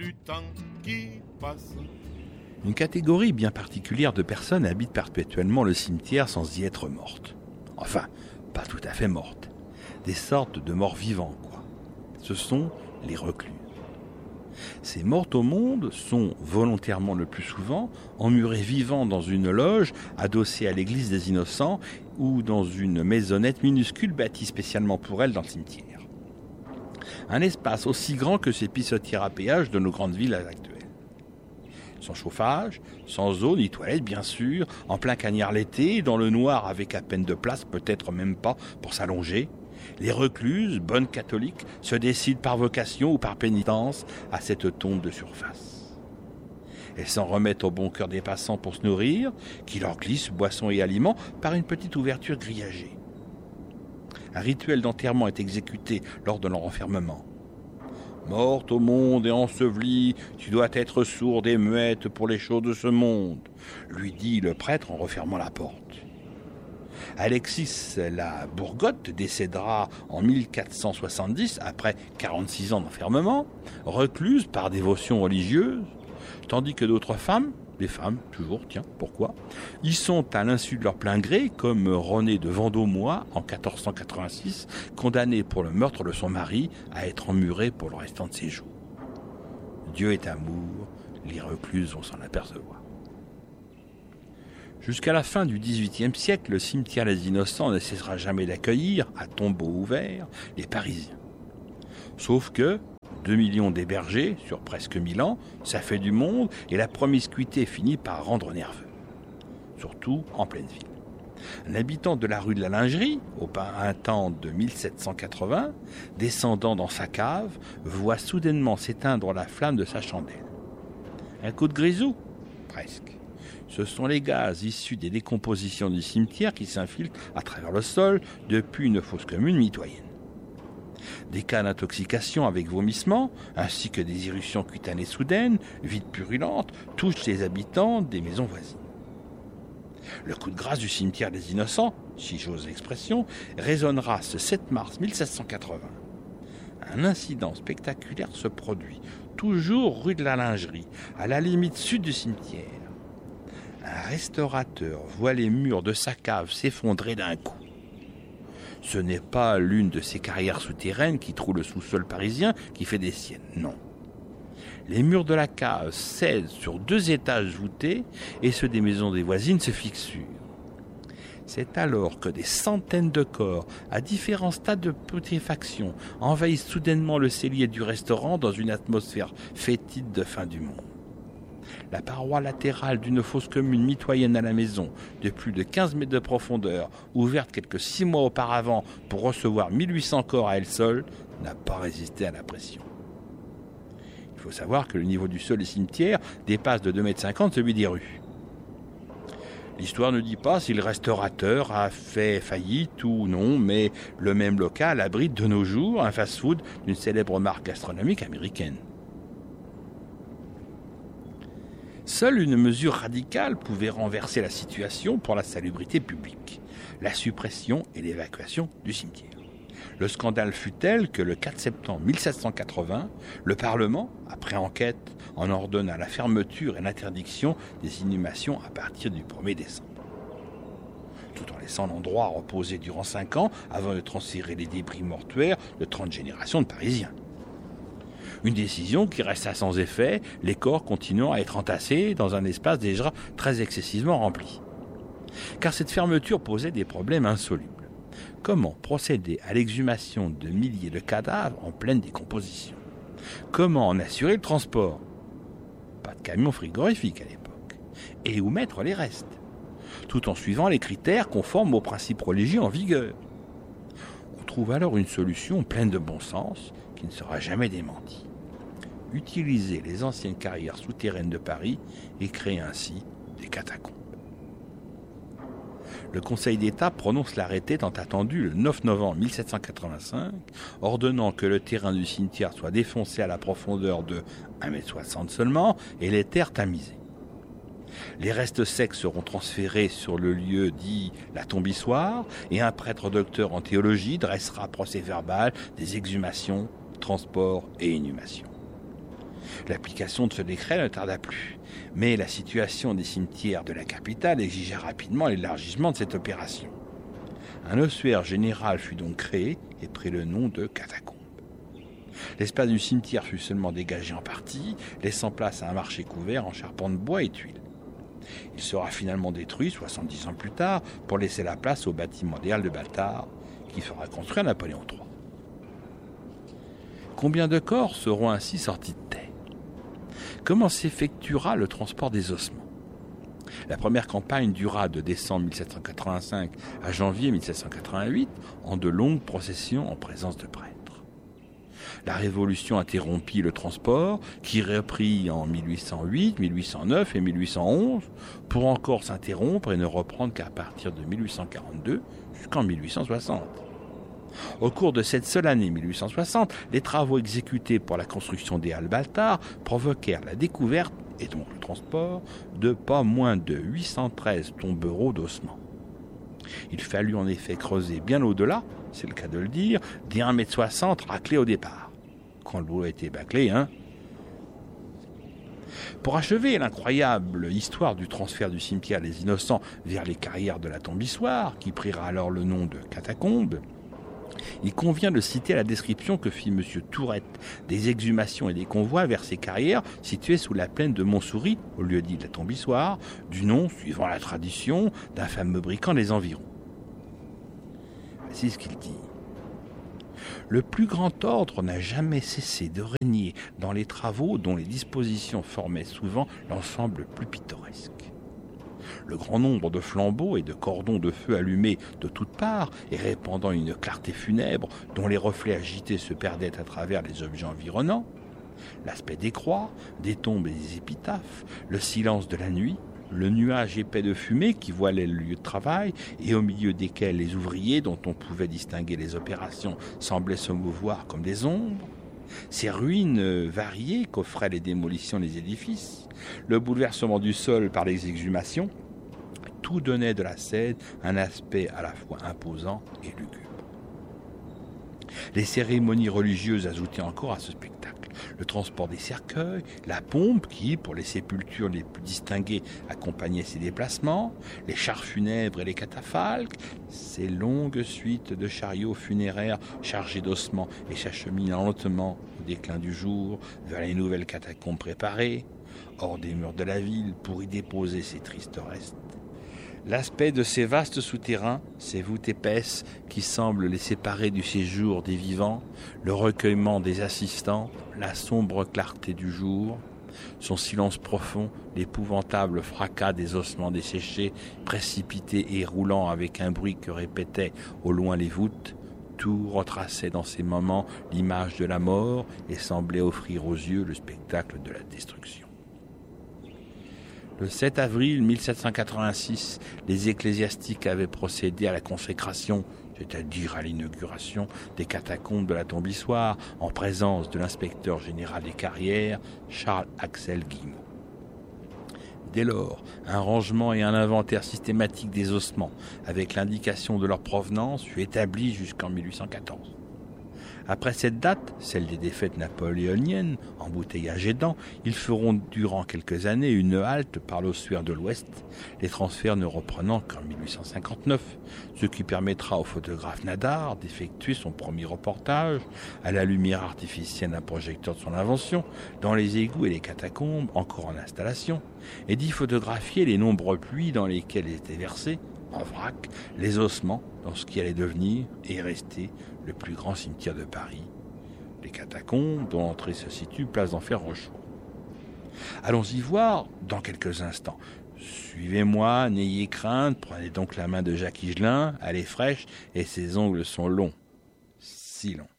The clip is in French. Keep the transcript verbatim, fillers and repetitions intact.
du temps qui passe. Une catégorie bien particulière de personnes habite perpétuellement le cimetière sans y être morte. Enfin, pas tout à fait morte. Des sortes de morts vivants, quoi. Ce sont les reclus. Ces mortes au monde sont, volontairement le plus souvent, emmurés vivants dans une loge adossée à l'église des Innocents ou dans une maisonnette minuscule bâtie spécialement pour elles dans le cimetière. Un espace aussi grand que ces pissotières à péage de nos grandes villes actuelles. Sans chauffage, sans eau ni toilette bien sûr, en plein cagnard l'été, dans le noir avec à peine de place, peut-être même pas pour s'allonger, les recluses, bonnes catholiques, se décident par vocation ou par pénitence à cette tombe de surface. Elles s'en remettent au bon cœur des passants pour se nourrir, qui leur glissent boissons et aliments par une petite ouverture grillagée. Un rituel d'enterrement est exécuté lors de leur enfermement. Morte au monde et ensevelie, tu dois être sourde et muette pour les choses de ce monde, lui dit le prêtre en refermant la porte. Alexis la Bourgotte décédera en mille quatre cent soixante-dix, après quarante-six ans d'enfermement, recluse par dévotion religieuse, tandis que d'autres femmes, des femmes toujours, tiens, pourquoi, y sont à l'insu de leur plein gré, comme Renée de Vendômois en quatorze cent quatre-vingt-six, condamnée pour le meurtre de son mari à être emmurée pour le restant de ses jours. Dieu est amour, les recluses vont s'en apercevoir. Jusqu'à la fin du dix-huitième siècle, le cimetière des Innocents ne cessera jamais d'accueillir, à tombeaux ouverts, les Parisiens. Sauf que deux millions d'hébergés sur presque mille ans, ça fait du monde et la promiscuité finit par rendre nerveux. Surtout en pleine ville. Un habitant de la rue de la Lingerie, au printemps de mille sept cent quatre-vingts, descendant dans sa cave, voit soudainement s'éteindre la flamme de sa chandelle. Un coup de grisou ? Presque. Ce sont les gaz issus des décompositions du cimetière qui s'infiltrent à travers le sol depuis une fosse commune mitoyenne. Des cas d'intoxication avec vomissement, ainsi que des éruptions cutanées soudaines, vides purulentes, touchent les habitants des maisons voisines. Le coup de grâce du cimetière des Innocents, si j'ose l'expression, résonnera ce sept mars mille sept cent quatre-vingts. Un incident spectaculaire se produit, toujours rue de la Lingerie, à la limite sud du cimetière. Un restaurateur voit les murs de sa cave s'effondrer d'un coup. Ce n'est pas l'une de ces carrières souterraines qui trouent le sous-sol parisien qui fait des siennes, non. Les murs de la cave cèdent sur deux étages voûtés et ceux des maisons des voisines se fixent. C'est alors que des centaines de corps, à différents stades de putréfaction, envahissent soudainement le cellier du restaurant dans une atmosphère fétide de fin du monde. La paroi latérale d'une fosse commune mitoyenne à la maison, de plus de quinze mètres de profondeur, ouverte quelques six mois auparavant pour recevoir mille huit cents corps à elle seule, n'a pas résisté à la pression. Il faut savoir que le niveau du sol des cimetières dépasse de deux mètres cinquante celui des rues. L'histoire ne dit pas si le restaurateur a fait faillite ou non, mais le même local abrite de nos jours un fast-food d'une célèbre marque gastronomique américaine. Seule une mesure radicale pouvait renverser la situation pour la salubrité publique, la suppression et l'évacuation du cimetière. Le scandale fut tel que le quatre septembre mille sept cent quatre-vingts, le Parlement, après enquête, en ordonna la fermeture et l'interdiction des inhumations à partir du premier décembre. Tout en laissant l'endroit reposer durant cinq ans avant de transférer les débris mortuaires de trente générations de Parisiens. Une décision qui resta sans effet, les corps continuant à être entassés dans un espace déjà très excessivement rempli. Car cette fermeture posait des problèmes insolubles. Comment procéder à l'exhumation de milliers de cadavres en pleine décomposition ? Comment en assurer le transport ? Pas de camion frigorifique à l'époque. Et où mettre les restes ? Tout en suivant les critères conformes aux principes religieux en vigueur. On trouve alors une solution pleine de bon sens qui ne sera jamais démentie. Utiliser les anciennes carrières souterraines de Paris et créer ainsi des catacombes. Le Conseil d'État prononce l'arrêté tant attendu le neuf novembre mille sept cent quatre-vingt-cinq, ordonnant que le terrain du cimetière soit défoncé à la profondeur de un mètre soixante seulement et les terres tamisées. Les restes secs seront transférés sur le lieu dit la tombissoire et un prêtre docteur en théologie dressera procès verbal des exhumations, transports et inhumations. L'application de ce décret ne tarda plus, mais la situation des cimetières de la capitale exigea rapidement l'élargissement de cette opération. Un ossuaire général fut donc créé et prit le nom de catacombe. L'espace du cimetière fut seulement dégagé en partie, laissant place à un marché couvert en charpente de bois et tuiles. Il sera finalement détruit soixante-dix ans plus tard pour laisser la place au bâtiment des Halles de Baltard qui fera construire Napoléon trois. Combien de corps seront ainsi sortis de terre ? Comment s'effectuera le transport des ossements ? La première campagne dura de décembre mille sept cent quatre-vingt-cinq à janvier mille sept cent quatre-vingt-huit en de longues processions en présence de prêtres. La Révolution interrompit le transport, qui reprit en mille huit cent huit, mille huit cent neuf et mille huit cent onze, pour encore s'interrompre et ne reprendre qu'à partir de mille huit cent quarante-deux jusqu'en mille huit cent soixante. Au cours de cette seule année mille huit cent soixante, les travaux exécutés pour la construction des Halles Baltard provoquèrent la découverte, et donc le transport, de pas moins de huit cent treize tombereaux d'ossements. Il fallut en effet creuser bien au-delà, c'est le cas de le dire, des un mètre soixante raclés au départ. Quand le boulot a été bâclé, hein. Pour achever l'incroyable histoire du transfert du cimetière des Innocents vers les carrières de la Tombissoire, qui prirent alors le nom de catacombe, il convient de citer la description que fit M. Tourette des exhumations et des convois vers ces carrières situées sous la plaine de Montsouris, au lieu dit de la Tombissoire, du nom, suivant la tradition, d'un fameux brigand des environs. C'est ce qu'il dit. Le plus grand ordre n'a jamais cessé de régner dans les travaux dont les dispositions formaient souvent l'ensemble le plus pittoresque. Le grand nombre de flambeaux et de cordons de feu allumés de toutes parts et répandant une clarté funèbre dont les reflets agités se perdaient à travers les objets environnants, l'aspect des croix, des tombes et des épitaphes, le silence de la nuit, le nuage épais de fumée qui voilait le lieu de travail et au milieu desquels les ouvriers dont on pouvait distinguer les opérations semblaient se mouvoir comme des ombres, ces ruines variées qu'offraient les démolitions des édifices, le bouleversement du sol par les exhumations, tout donnait de la scène un aspect à la fois imposant et lugubre. Les cérémonies religieuses ajoutaient encore à ce spectacle le transport des cercueils, la pompe qui, pour les sépultures les plus distinguées, accompagnait ces déplacements, les chars funèbres et les catafalques, ces longues suites de chariots funéraires chargés d'ossements et s'acheminant lentement au déclin du jour vers les nouvelles catacombes préparées, hors des murs de la ville pour y déposer ces tristes restes. L'aspect de ces vastes souterrains, ces voûtes épaisses qui semblent les séparer du séjour des vivants, le recueillement des assistants, la sombre clarté du jour, son silence profond, l'épouvantable fracas des ossements desséchés, précipités et roulant avec un bruit que répétaient au loin les voûtes, tout retraçait dans ces moments l'image de la mort et semblait offrir aux yeux le spectacle de la destruction. Le sept avril mille sept cent quatre-vingt-six, les ecclésiastiques avaient procédé à la consécration, c'est-à-dire à l'inauguration des catacombes de la Tombissoire, en présence de l'inspecteur général des carrières, Charles-Axel Guillemot. Dès lors, un rangement et un inventaire systématique des ossements, avec l'indication de leur provenance, fut établi jusqu'en mille huit cent quatorze. Après cette date, celle des défaites napoléoniennes, embouteillage aidant, ils feront durant quelques années une halte par l'ossuaire de l'Ouest, les transferts ne reprenant qu'en mille huit cent cinquante-neuf, ce qui permettra au photographe Nadar d'effectuer son premier reportage, à la lumière artificielle d'un projecteur de son invention, dans les égouts et les catacombes encore en installation, et d'y photographier les nombreux puits dans lesquels étaient versés, en vrac, les ossements dans ce qui allait devenir et rester le plus grand cimetière de Paris, les catacombes dont l'entrée se situe place d'Enfer Rochereau. Allons y voir dans quelques instants. Suivez-moi, n'ayez crainte, prenez donc la main de Jacques Higelin, elle est fraîche et ses ongles sont longs, si longs.